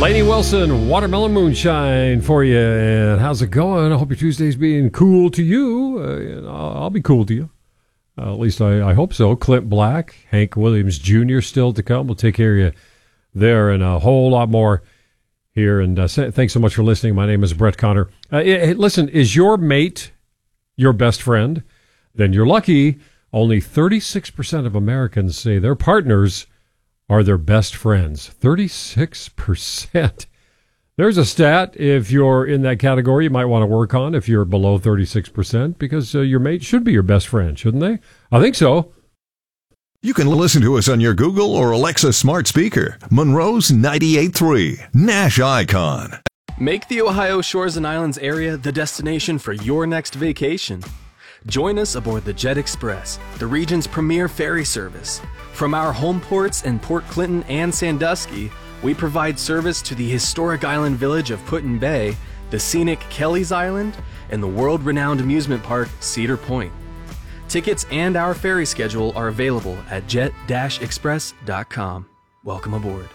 Lainey Wilson, Watermelon Moonshine for you. And how's it going? I hope your Tuesday's being cool to you. And I'll be cool to you. At least I hope so. Clint Black, Hank Williams Jr. still to come. We'll take care of you there and a whole lot more here. And thanks so much for listening. My name is Brett Connor. Listen, is your mate your best friend? Then you're lucky. Only 36% of Americans say their partners are their best friends. 36%. There's a stat, if you're in that category, you might want to work on if you're below 36%, because your mate should be your best friend, shouldn't they? I think so. You can listen to us on your Google or Alexa smart speaker. Monroe's 98.3, Nash Icon. Make the Ohio Shores and Islands area the destination for your next vacation. Join us aboard the Jet Express, the region's premier ferry service. From our home ports in Port Clinton and Sandusky, we provide service to the historic island village of Put-in-Bay, the scenic Kelly's Island, and the world-renowned amusement park Cedar Point. Tickets and our ferry schedule are available at jet-express.com. Welcome aboard.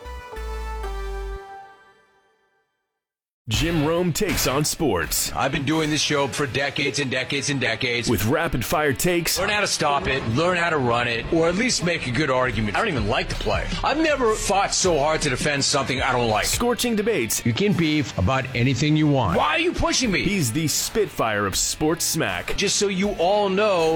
Jim Rome takes on sports. I've been doing this show for decades and decades and decades. With rapid-fire takes. Learn how to stop it, learn how to run it, or at least make a good argument. I don't even like to play. I've never fought so hard to defend something I don't like. Scorching debates. You can beef about anything you want. Why are you pushing me? He's the Spitfire of sports smack. Just so you all know,